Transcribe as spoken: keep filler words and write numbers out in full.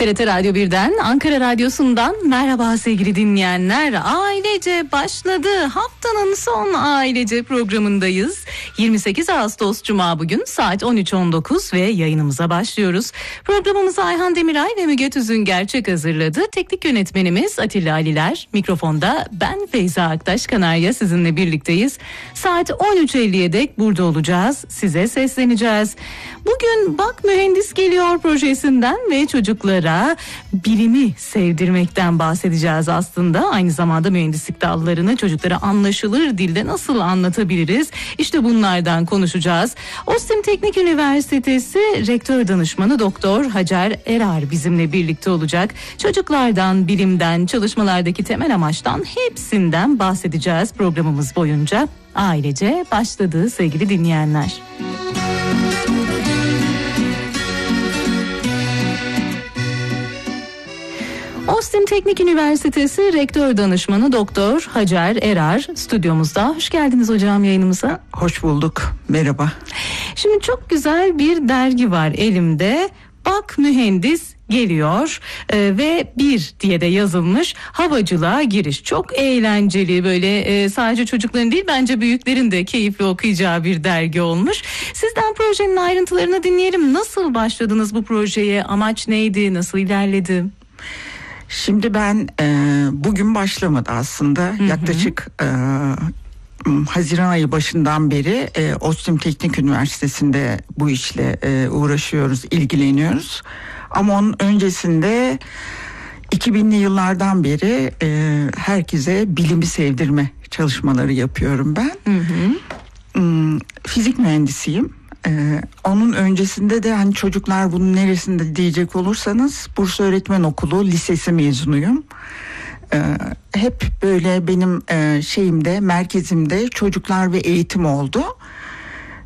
T R T Radyo birden, Ankara Radyosu'ndan merhaba sevgili dinleyenler. Ailece başladı. Haftanın son Ailece programındayız. yirmi sekiz Ağustos Cuma bugün saat on üç on dokuz ve yayınımıza başlıyoruz. Programımızı Ayhan Demiray ve Müge Tüzün Gerçek hazırladı. Teknik yönetmenimiz Atilla Aliler. Mikrofonda ben Feyza Aktaş Kanarya sizinle birlikteyiz. Saat on üç elliye dek burada olacağız. Size sesleneceğiz. Bugün Bak Mühendis Geliyor projesinden ve çocuklara bilimi sevdirmekten bahsedeceğiz aslında. Aynı zamanda mühendislik dallarını çocuklara anlaşılır dilde nasıl anlatabiliriz? İşte bunlardan konuşacağız. OSTİM Teknik Üniversitesi Rektör Danışmanı Doktor Hacer Erar bizimle birlikte olacak. Çocuklardan, bilimden, çalışmalardaki temel amaçtan hepsinden bahsedeceğiz programımız boyunca. Ailece başladı sevgili dinleyenler. OSTİM Teknik Üniversitesi Rektör Danışmanı Doktor Hacer Erar stüdyomuzda. Hoş geldiniz hocam yayınımıza. Hoş bulduk. Merhaba. Şimdi çok güzel bir dergi var elimde. Bak Mühendis Geliyor ee, ve bir diye de yazılmış havacılığa giriş. Çok eğlenceli, böyle e, sadece çocukların değil bence büyüklerin de keyifli okuyacağı bir dergi olmuş. Sizden projenin ayrıntılarını dinleyelim. Nasıl başladınız bu projeye? Amaç neydi? Nasıl ilerledi? Şimdi ben e, bugün başlamadı aslında. Hı hı. Yaklaşık e, Haziran ayı başından beri e, OSTİM Teknik Üniversitesi'nde bu işle e, uğraşıyoruz, ilgileniyoruz. Ama onun öncesinde iki binli yıllardan beri e, herkese bilimi sevdirme çalışmaları yapıyorum ben. Hı hı. Fizik mühendisiyim. Ee, onun öncesinde de hani çocuklar bunun neresinde diyecek olursanız Bursa Öğretmen Okulu Lisesi mezunuyum. Ee, hep böyle benim e, şeyimde, merkezimde çocuklar ve eğitim oldu.